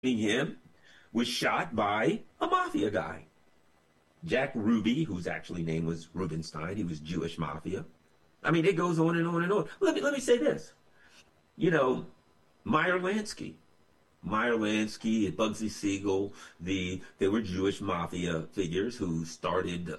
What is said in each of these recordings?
him was shot by a mafia guy. Jack Ruby, whose actually name was Rubenstein, he was Jewish mafia. I mean, it goes on and on and on. Let me say this. You know, Meyer Lansky. Meyer Lansky and Bugsy Siegel, they were Jewish mafia figures who started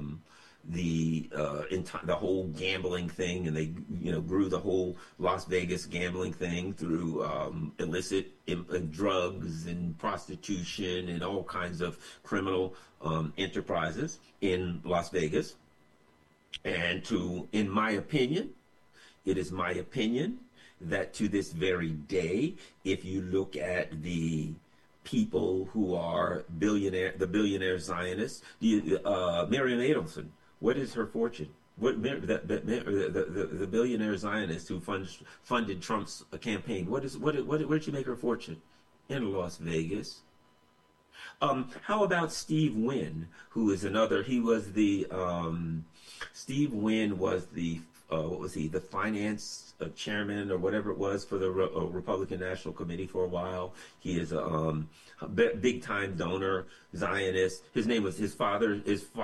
the whole gambling thing, and they grew the whole Las Vegas gambling thing through illicit drugs and prostitution and all kinds of criminal enterprises in Las Vegas. And in my opinion, it is my opinion that to this very day, if you look at the people who are the billionaire Zionists, Miriam Adelson, what is her fortune? The billionaire Zionist who funded Trump's campaign, where'd she make her fortune? In Las Vegas. How about Steve Wynn, who is another? Steve Wynn was the what was he? The finance chairman or whatever it was for the Republican National Committee for a while. He is a big time donor, Zionist. His father.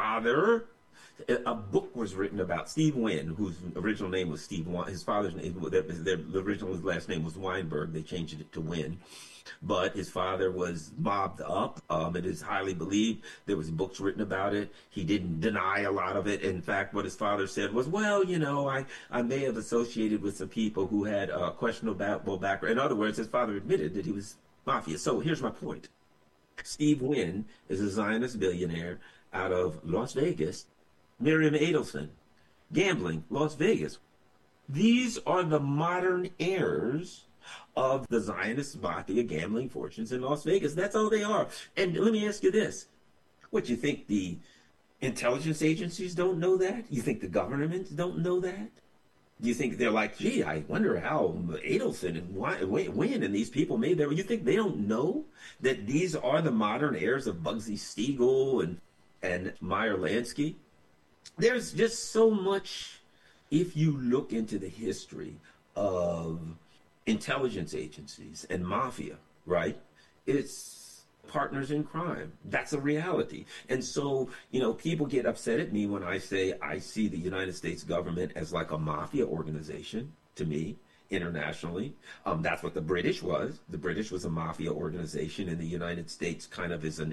A book was written about Steve Wynn, whose original name was Steve. His father's name, his last name was Weinberg. They changed it to Wynn. But his father was mobbed up. It is highly believed. There was books written about it. He didn't deny a lot of it. In fact, what his father said was, well, I may have associated with some people who had questionable background. In other words, his father admitted that he was mafia. So here's my point. Steve Wynn is a Zionist billionaire out of Las Vegas. Miriam Adelson, gambling, Las Vegas. These are the modern heirs of the Zionist mafia gambling fortunes in Las Vegas. That's all they are. And let me ask you this. What, you think the intelligence agencies don't know that? You think the governments don't know that? Do you think they're like, gee, I wonder how Adelson and Wynn and these people made their... You think they don't know that these are the modern heirs of Bugsy Siegel and Meyer Lansky? There's just so much, if you look into the history of intelligence agencies and mafia, right? It's partners in crime. That's a reality. And so, people get upset at me when I say I see the United States government as like a mafia organization to me. Internationally, that's what the British was. The British was a mafia organization, and the United States kind of is an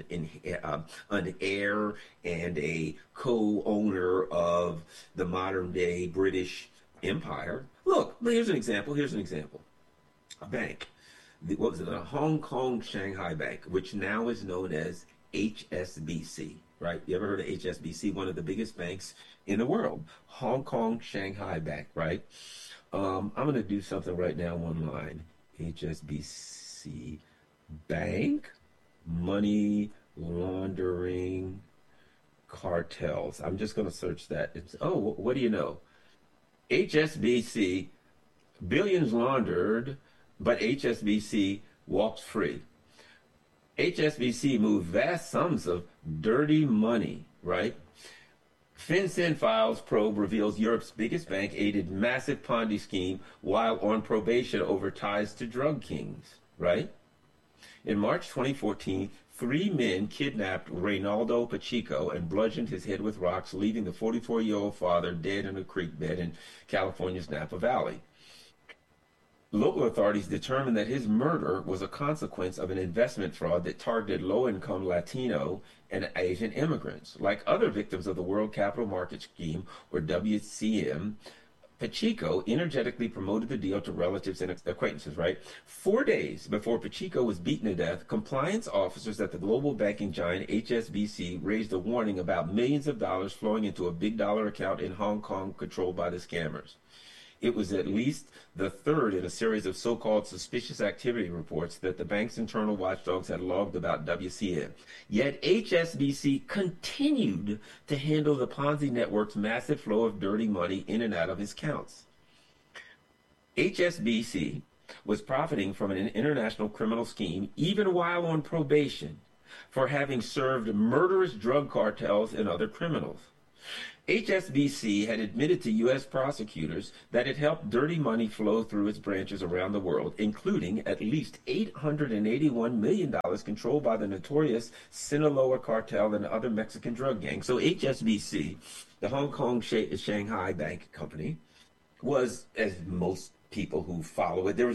heir and a co-owner of the modern day British Empire. Look, here's an example. A bank. What was it? A Hong Kong Shanghai Bank, which now is known as HSBC. Right? You ever heard of HSBC? One of the biggest banks in the world. Hong Kong Shanghai Bank. Right? I'm going to do something right now online. HSBC Bank, money laundering cartels. I'm just going to search that. What do you know? HSBC, billions laundered, but HSBC walks free. HSBC moved vast sums of dirty money, right? FinCEN files probe reveals Europe's biggest bank aided massive Ponzi scheme while on probation over ties to drug kings, right? In March 2014, 3 men kidnapped Reynaldo Pacheco and bludgeoned his head with rocks, leaving the 44-year-old father dead in a creek bed in California's Napa Valley. Local authorities determined that his murder was a consequence of an investment fraud that targeted low-income Latino and Asian immigrants. Like other victims of the World Capital Market Scheme, or WCM, Pacheco energetically promoted the deal to relatives and acquaintances, right? 4 days before Pacheco was beaten to death, compliance officers at the global banking giant HSBC raised a warning about millions of dollars flowing into a big dollar account in Hong Kong controlled by the scammers. It was at least the third in a series of so-called suspicious activity reports that the bank's internal watchdogs had logged about WCM. Yet HSBC continued to handle the Ponzi network's massive flow of dirty money in and out of his accounts. HSBC was profiting from an international criminal scheme even while on probation for having served murderous drug cartels and other criminals. HSBC had admitted to U.S. prosecutors that it helped dirty money flow through its branches around the world, including at least $881 million controlled by the notorious Sinaloa cartel and other Mexican drug gangs. So HSBC, the Hong Kong Shanghai Bank Company, was, as most people who follow it,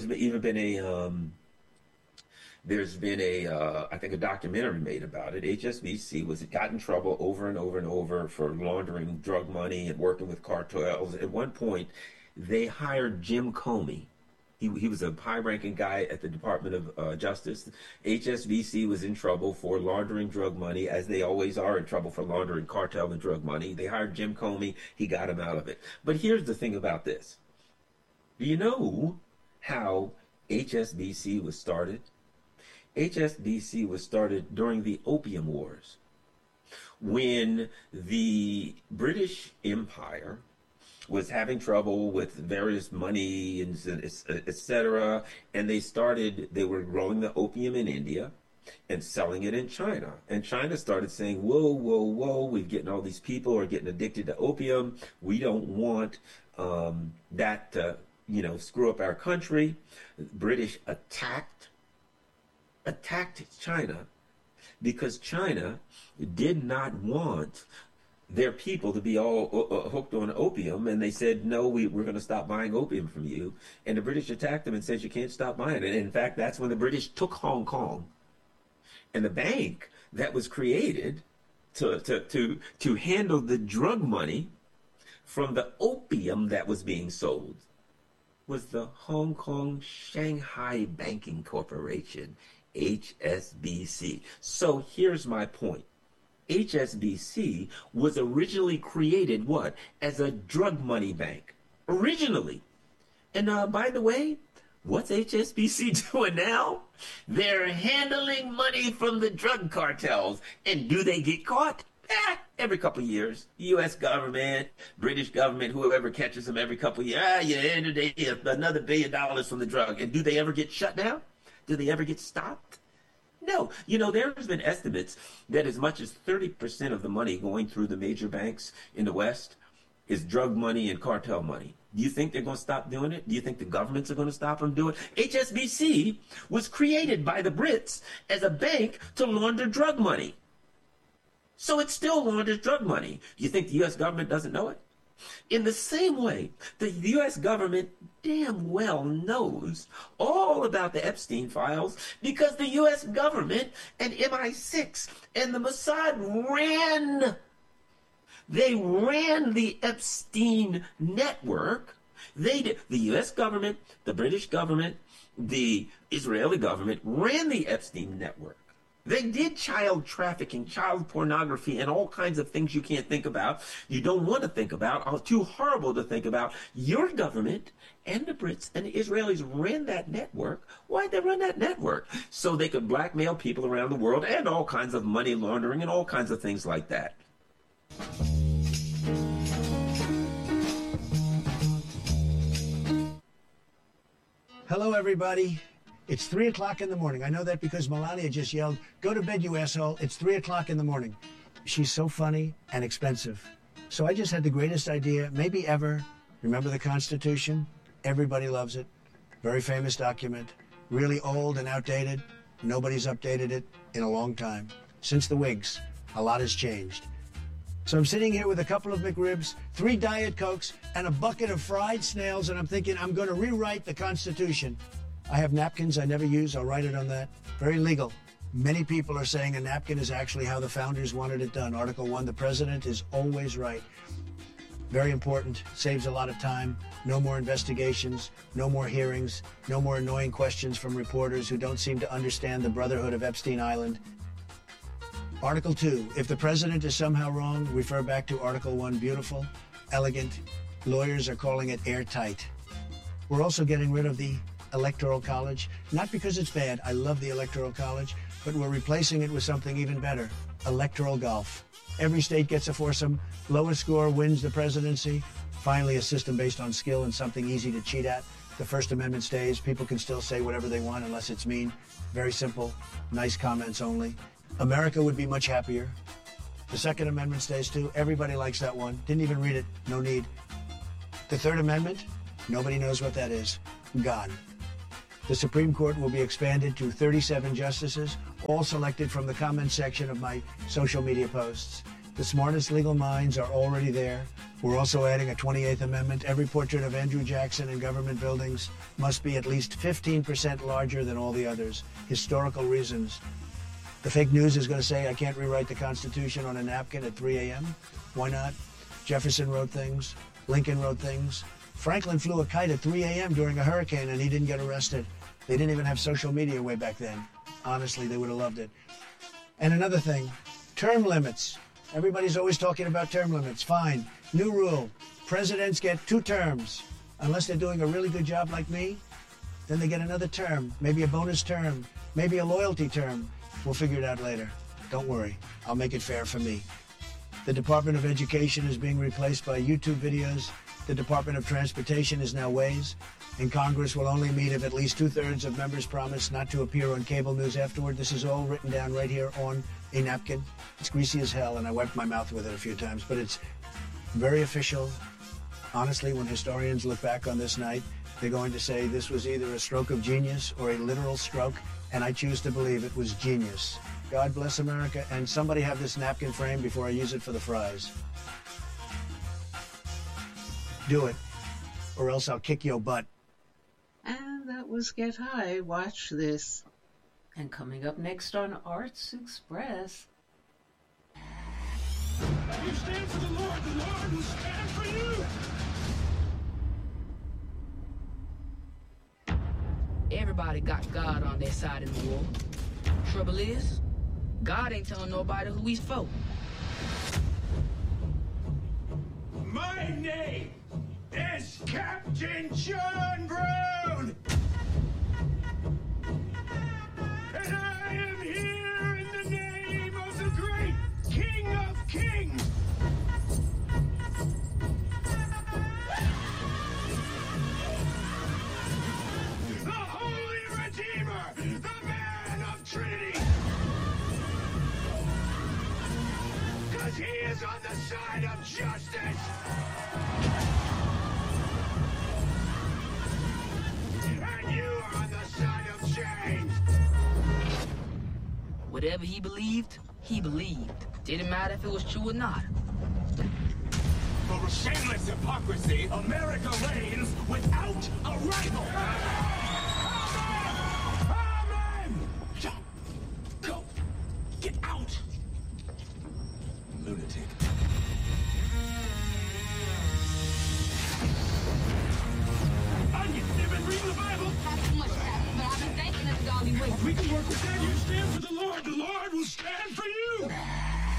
there's been I think a documentary made about it. HSBC got in trouble over and over and over for laundering drug money and working with cartels. At one point, they hired Jim Comey. He was a high-ranking guy at the Department of Justice. HSBC was in trouble for laundering drug money, as they always are in trouble for laundering cartel and drug money. They hired Jim Comey. He got him out of it. But here's the thing about this. Do you know how HSBC was started? HSBC was started during the Opium Wars, when the British Empire was having trouble with various money and etc. And they were growing the opium in India and selling it in China. And China started saying, whoa, whoa, whoa, we're getting all these people are getting addicted to opium. We don't want that to, screw up our country. The British attacked China because China did not want their people to be all hooked on opium, and they said, no, we're going to stop buying opium from you. And the British attacked them and said, you can't stop buying it. And in fact, that's when the British took Hong Kong. And the bank that was created to handle the drug money from the opium that was being sold was the Hong Kong Shanghai Banking Corporation, HSBC. So here's my point. HSBC was originally created, what? As a drug money bank. Originally. And by the way, what's HSBC doing now? They're handling money from the drug cartels. And do they get caught? Every couple of years. U.S. government, British government, whoever catches them every couple of years. Another $1 billion from the drug. And do they ever get shut down? Do they ever get stopped? No. There's been estimates that as much as 30% of the money going through the major banks in the West is drug money and cartel money. Do you think they're going to stop doing it? Do you think the governments are going to stop them doing it? HSBC was created by the Brits as a bank to launder drug money. So it still launders drug money. Do you think the U.S. government doesn't know it? In the same way, the U.S. government damn well knows all about the Epstein files because the U.S. government and MI6 and the Mossad ran the Epstein network. They did. The U.S. government, the British government, the Israeli government ran the Epstein network. They did child trafficking, child pornography, and all kinds of things you can't think about, you don't want to think about, are too horrible to think about. Your government and the Brits and the Israelis ran that network. Why'd they run that network? So they could blackmail people around the world and all kinds of money laundering and all kinds of things like that. Hello, everybody. It's 3 o'clock in the morning. I know that because Melania just yelled, go to bed, you asshole. It's 3 o'clock in the morning. She's so funny and expensive. So I just had the greatest idea, maybe ever. Remember the Constitution? Everybody loves it. Very famous document. Really old and outdated. Nobody's updated it in a long time. Since the Whigs, a lot has changed. So I'm sitting here with a couple of McRibs, 3 Diet Cokes, and a bucket of fried snails, and I'm thinking I'm going to rewrite the Constitution. I have napkins I never use. I'll write it on that. Very legal. Many people are saying a napkin is actually how the founders wanted it done. Article 1, the president is always right. Very important. Saves a lot of time. No more investigations. No more hearings. No more annoying questions from reporters who don't seem to understand the brotherhood of Epstein Island. Article 2, if the president is somehow wrong, refer back to Article 1. Beautiful, elegant. Lawyers are calling it airtight. We're also getting rid of the Electoral College, not because it's bad, I love the Electoral College, but we're replacing it with something even better, electoral golf. Every state gets a foursome, lowest score wins the presidency. Finally, a system based on skill and something easy to cheat at. The First Amendment stays, people can still say whatever they want unless it's mean. Very simple, nice comments only. America would be much happier. The Second Amendment stays too. Everybody likes that one. Didn't even read it. No need. The Third Amendment, nobody knows what that is. Gone. The Supreme Court will be expanded to 37 justices, all selected from the comment section of my social media posts. The smartest legal minds are already there. We're also adding a 28th Amendment. Every portrait of Andrew Jackson in government buildings must be at least 15% larger than all the others. Historical reasons. The fake news is going to say I can't rewrite the Constitution on a napkin at 3 a.m. Why not? Jefferson wrote things. Lincoln wrote things. Franklin flew a kite at 3 a.m. during a hurricane and he didn't get arrested. They didn't even have social media way back then. Honestly, they would have loved it. And another thing, term limits. Everybody's always talking about term limits. Fine. New rule. Presidents get 2 terms. Unless they're doing a really good job like me, then they get another term. Maybe a bonus term. Maybe a loyalty term. We'll figure it out later. Don't worry. I'll make it fair for me. The Department of Education is being replaced by YouTube videos. The Department of Transportation is now Waze. And Congress will only meet if at least 2/3 of members promise not to appear on cable news afterward. This is all written down right here on a napkin. It's greasy as hell, and I wiped my mouth with it a few times, but it's very official. Honestly, when historians look back on this night, they're going to say this was either a stroke of genius or a literal stroke, and I choose to believe it was genius. God bless America, and somebody have this napkin framed before I use it for the fries. Do it, or else I'll kick your butt. And that was Get High. Watch this. And coming up next on Arts Express. You stand for the Lord will stand for you. Everybody got God on their side in the war. Trouble is, God ain't telling nobody who he's for. My name is Captain John Brown. And I am here in the name of the great King of Kings. The Holy Redeemer, the Man of Trinity. 'Cause he is on the side of justice. And you are on the side of change. Whatever he believed, he believed. Didn't matter if it was true or not. For shameless hypocrisy, America reigns without a rival.